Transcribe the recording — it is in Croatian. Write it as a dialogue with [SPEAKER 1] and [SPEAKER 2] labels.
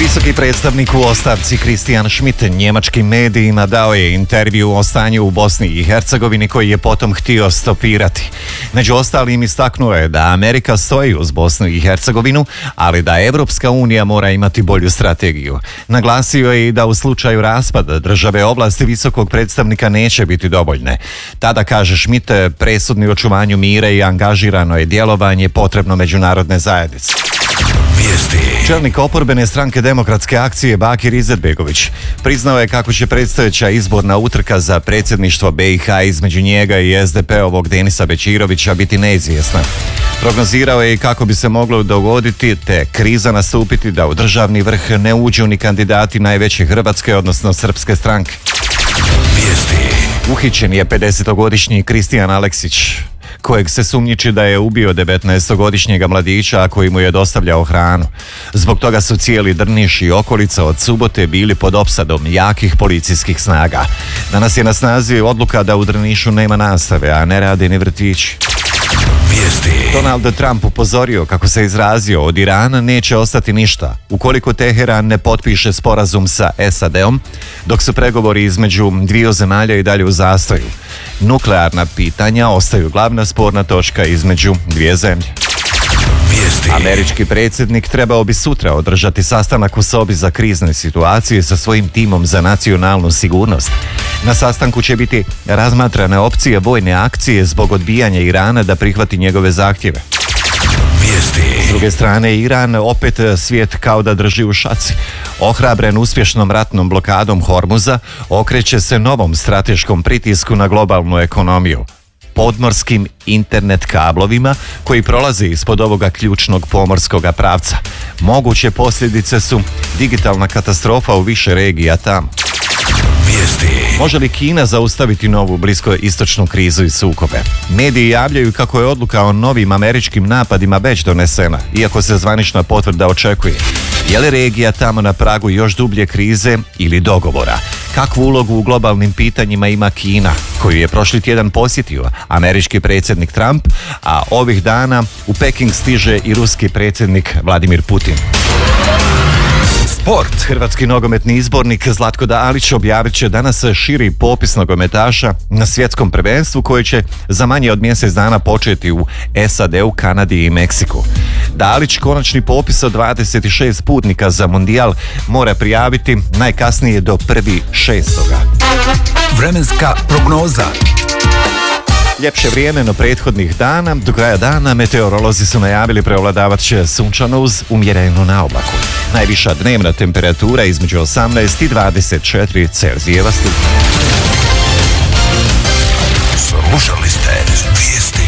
[SPEAKER 1] Visoki predstavnik u ostavci Christian Schmidt njemačkim medijima dao je intervju o stanju u Bosni i Hercegovini koji je potom htio stopirati. Među ostalim istaknuo je da Amerika stoji uz Bosnu i Hercegovinu, ali da Evropska unija mora imati bolju strategiju. Naglasio je i da u slučaju raspada države ovlasti visokog predstavnika neće biti dovoljne. Tada, kaže Schmidt, presudni očuvanju mira i angažirano je djelovanje potrebno međunarodne zajednice. Čelnik oporbene stranke Demokratske akcije Bakir Izetbegović priznao je kako će predstojeća izborna utrka za predsjedništvo BiH između njega i SDP-ovog Denisa Bećirovića biti neizvjesna. Prognozirao je i kako bi se moglo dogoditi te kriza nastupiti da u državni vrh ne uđu ni kandidati najveće hrvatske, odnosno srpske stranke. Uhićen je 50-godišnji Kristijan Aleksić, kojeg se sumnjiči da je ubio 19-godišnjega mladića koji mu je dostavljao hranu. Zbog toga su cijeli Drniš i okolica od subote bili pod opsadom jakih policijskih snaga. Danas je na snazi odluka da u Drnišu nema nastave, a ne rade ni vrtići. Donald Trump upozorio, kako se izrazio, od Irana neće ostati ništa ukoliko Teheran ne potpiše sporazum sa SAD-om, dok su pregovori između dviju zemalja i dalje u zastoju. Nuklearna pitanja ostaju glavna sporna točka između dvije zemlje. Američki predsjednik trebao bi sutra održati sastanak u sobi za krizne situacije sa svojim timom za nacionalnu sigurnost. Na sastanku će biti razmatrane opcije vojne akcije zbog odbijanja Irana da prihvati njegove zahtjeve. S druge strane, Iran opet svijet kao da drži u šaci. Ohrabren uspješnom ratnom blokadom Hormuza, okreće se novom strateškom pritisku na globalnu ekonomiju. Podmorskim internet kablovima koji prolaze ispod ovoga ključnog pomorskoga pravca. Moguće posljedice su digitalna katastrofa u više regija tamo. Može li Kina zaustaviti novu bliskoistočnu krizu i sukobe? Mediji javljaju kako je odluka o novim američkim napadima već donesena, iako se zvanična potvrda očekuje. Je li regija tamo na pragu još dublje krize ili dogovora? Kakvu ulogu u globalnim pitanjima ima Kina, koju je prošli tjedan posjetio američki predsjednik Trump, a ovih dana u Peking stiže i ruski predsjednik Vladimir Putin. Sport. Hrvatski nogometni izbornik Zlatko Dalić objavit će danas širi popis nogometaša na svjetskom prvenstvu koje će za manje od mjesec dana početi u SAD-u, Kanadi i Meksiku. Dalić konačni popis od 26 putnika za Mundijal mora prijaviti najkasnije do 1.6.
[SPEAKER 2] Vremenska prognoza.
[SPEAKER 1] Ljepše vrijeme no prethodnih dana. Do kraja dana meteorolozi su najavili prevladavat će sunčano uz umjerenu naoblaku. Najviša dnevna temperatura između 18 i 24 Celzijeva stupnja.
[SPEAKER 2] Slušali ste Vijesti.